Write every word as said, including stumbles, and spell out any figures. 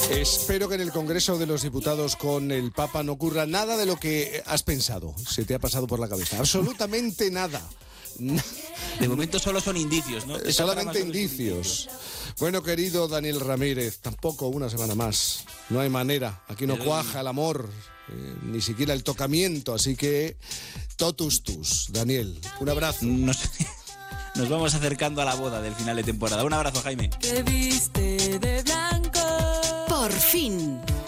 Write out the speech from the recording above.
Espero que en el Congreso de los Diputados con el Papa no ocurra nada de lo que has pensado, se te ha pasado por la cabeza. Absolutamente nada. De momento solo son indicios, ¿no? Solamente indicios. Bueno, querido Daniel Ramírez, tampoco una semana más. No hay manera. Aquí no cuaja el amor, eh, ni siquiera el tocamiento. Así que, totus tus. Daniel, un abrazo. Nos, nos vamos acercando a la boda del final de temporada. Un abrazo, Jaime. Te viste de blanco. Por fin.